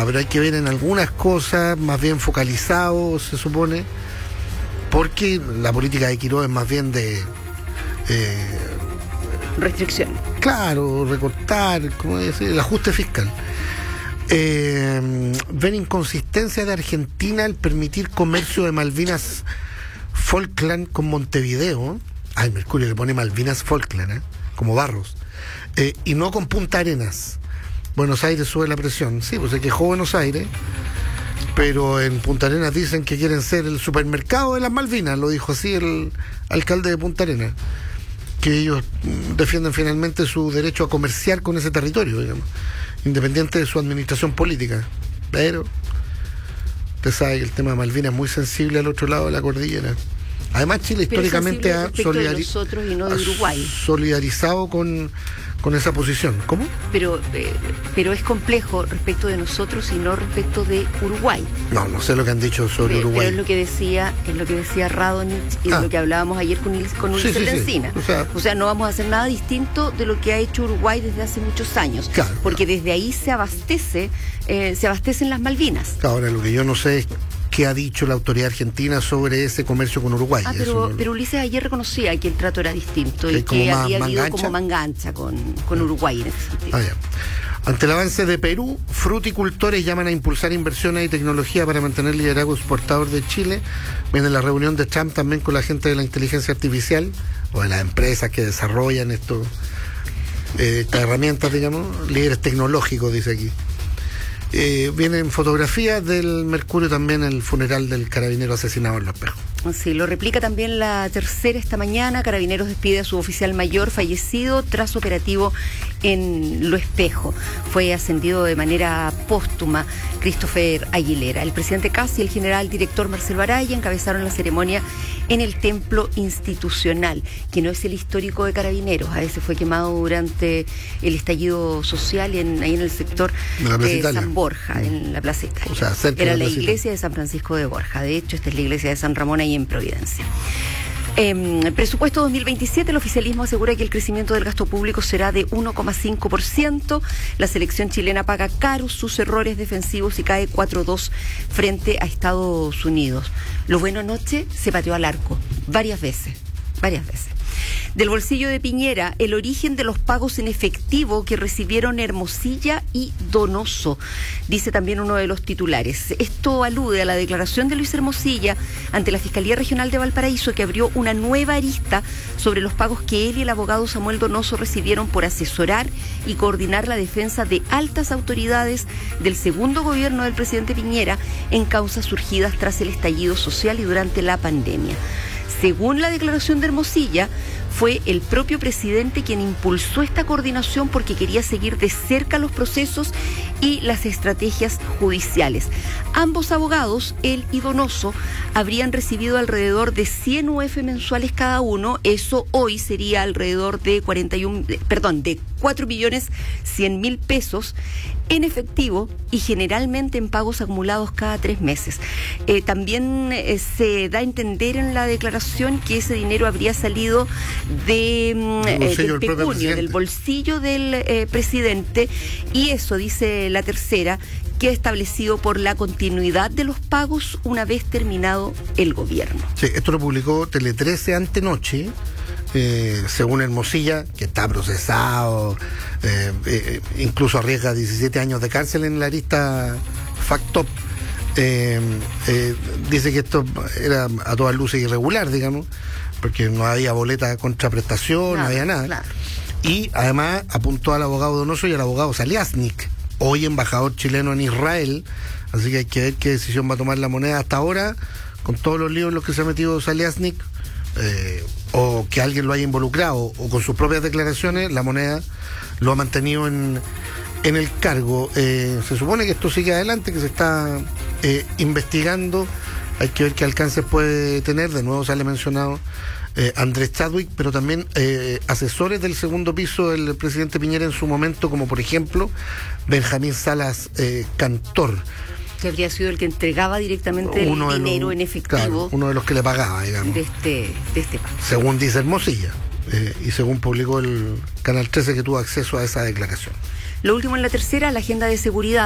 pero hay que ver en algunas cosas, más bien focalizado, se supone, porque la política de Quiroga es más bien de... restricción. Claro, recortar, ¿cómo decir? El ajuste fiscal. Ven inconsistencia de Argentina al permitir comercio de Malvinas Falkland con Montevideo. Ay, Mercurio le pone Malvinas Falkland, como Barros. Y no con Punta Arenas. Buenos Aires sube la presión. Sí, pues se quejó Buenos Aires, pero en Punta Arenas dicen que quieren ser el supermercado de las Malvinas, lo dijo así el alcalde de Punta Arenas, que ellos defienden finalmente su derecho a comerciar con ese territorio, digamos, independiente de su administración política. Pero usted sabe que el tema de Malvinas es muy sensible al otro lado de la cordillera. Además, Chile históricamente ha solidarizado con esa posición. ¿Cómo? Pero es complejo respecto de nosotros y no respecto de Uruguay. No sé lo que han dicho sobre Uruguay. Pero es lo que decía Radonich y lo que hablábamos ayer con Ulises Encina. O sea, no vamos a hacer nada distinto de lo que ha hecho Uruguay desde hace muchos años. Claro, porque desde ahí se abastecen las Malvinas. Ahora, lo que yo no sé es qué ha dicho la autoridad argentina sobre ese comercio con Uruguay. Pero Ulises ayer reconocía que el trato era distinto y que había habido como manga ancha con Uruguay en ese sentido. Ante el avance de Perú, fruticultores llaman a impulsar inversiones y tecnología para mantener el liderazgo exportador de Chile. Viene la reunión de Trump también con la gente de la inteligencia artificial o de las empresas que desarrollan estas herramientas, digamos, líderes tecnológicos, dice aquí. Vienen fotografías del Mercurio, también el funeral del carabinero asesinado en Los Espejos. Sí, lo replica también La Tercera esta mañana. Carabineros despide a su oficial mayor fallecido tras operativo en Lo Espejo. Fue ascendido de manera póstuma Christopher Aguilera. El presidente Kast y el general director Marcelo Araya encabezaron la ceremonia en el templo institucional, que no es el histórico de Carabineros. A veces fue quemado durante el estallido social ahí en el sector de San Borja, en la Plaza Italia. O sea, cerca era de la Plaza iglesia de San Francisco de Borja. De hecho, esta es la iglesia de San Ramón ahí en Providencia. Presupuesto 2027, el oficialismo asegura que el crecimiento del gasto público será de 1,5%. La selección chilena paga caros sus errores defensivos y cae 4-2 frente a Estados Unidos. Lo bueno anoche, se pateó al arco varias veces. Del bolsillo de Piñera, el origen de los pagos en efectivo que recibieron Hermosilla y Donoso, dice también uno de los titulares. Esto alude a la declaración de Luis Hermosilla ante la Fiscalía Regional de Valparaíso, que abrió una nueva arista sobre los pagos que él y el abogado Samuel Donoso recibieron por asesorar y coordinar la defensa de altas autoridades del segundo gobierno del presidente Piñera en causas surgidas tras el estallido social y durante la pandemia. Según la declaración de Hermosilla, fue el propio presidente quien impulsó esta coordinación porque quería seguir de cerca los procesos y las estrategias judiciales. Ambos abogados, él y Donoso, habrían recibido alrededor de 100 UF mensuales cada uno. Eso hoy sería alrededor de 4.100.000 pesos en efectivo y generalmente en pagos acumulados cada 3 meses. También se da a entender en la declaración que ese dinero habría salido del peculio, del bolsillo del presidente, y eso, dice La Tercera, queda establecido por la continuidad de los pagos una vez terminado el gobierno. Sí, esto lo publicó Tele 13 antenoche. Según Hermosilla, que está procesado, incluso arriesga 17 años de cárcel en la arista Factop, dice que esto era a todas luces irregular, digamos, porque no había boleta de contraprestación, no había nada. Claro. Y además apuntó al abogado Donoso y al abogado Saliasnik, hoy embajador chileno en Israel, así que hay que ver qué decisión va a tomar la moneda. Hasta ahora, con todos los líos en los que se ha metido Saliasnik, o que alguien lo haya involucrado, o con sus propias declaraciones, la moneda lo ha mantenido en el cargo. Se supone que esto sigue adelante, que se está investigando. Hay que ver qué alcances puede tener. De nuevo sale mencionado Andrés Chadwick, pero también asesores del segundo piso del presidente Piñera en su momento, como por ejemplo Benjamín Salas Cantor, que habría sido el que entregaba directamente el dinero en efectivo. Claro, uno de los que le pagaba, digamos. De este pago. Según dice Hermosilla, y según publicó el Canal 13, que tuvo acceso a esa declaración. Lo último en La Tercera, la agenda de seguridad.